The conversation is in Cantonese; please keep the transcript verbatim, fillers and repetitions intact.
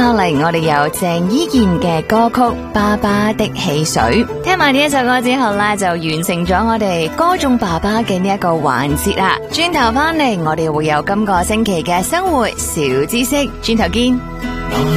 落嚟我哋有鄭伊健嘅歌曲《爸爸的汽水》。聽埋呢一首歌之後呢，就完成咗我哋歌頌爸爸嘅呢一個環節啦。轉頭翻嚟，我哋會有今個星期嘅生活小知識。轉頭見。